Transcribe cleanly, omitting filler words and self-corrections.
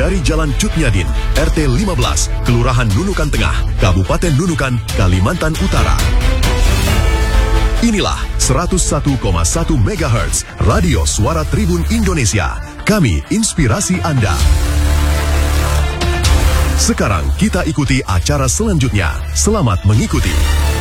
dari Jalan Cutnyadin, RT 15, Kelurahan Nunukan Tengah, Kabupaten Nunukan, Kalimantan Utara. Inilah 101,1 MHz Radio Suara Tribun Indonesia. Kami inspirasi Anda. Sekarang kita ikuti acara selanjutnya. Selamat mengikuti.